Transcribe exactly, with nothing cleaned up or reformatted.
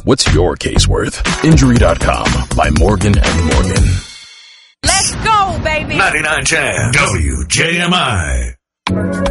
What's your case worth? Injury dot com by Morgan and Morgan. Let's go, baby. ninety-nine Jam. W J M I.